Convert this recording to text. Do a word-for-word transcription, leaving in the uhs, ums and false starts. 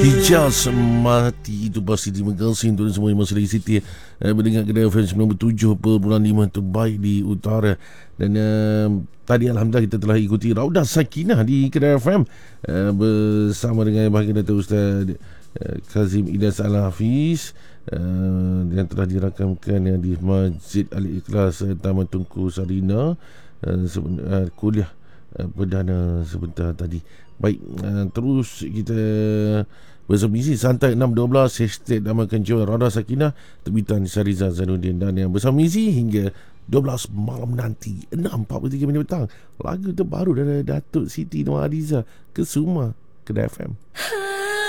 Hijaz mati itu pasti terima kasih untuk semua yang masih lagi Siti eh, mendengar Kedah F M sembilan puluh tujuh perpuluhan lima terbaik di utara. Dan uh, tadi Alhamdulillah kita telah ikuti Raudah Sakinah di Kedah F M uh, bersama dengan bahagian Datuk Ustaz uh, Kazim Ilyas Al-Hafiz uh, yang telah dirakamkan uh, di Masjid Al-Ikhlas uh, Taman Tunku Sarina uh, uh, kuliah uh, perdana sebentar tadi. Baik, uh, terus kita bersama misi santai enam dua belas hashtag Damakan Jiwa Raudah Sakinah terbitan Syariza Zainuddin, dan yang bersama misi hingga dua belas malam nanti enam empat puluh tiga minit petang lagu terbaru dari Datuk Siti Nurhaliza Kesuma Kedah F M.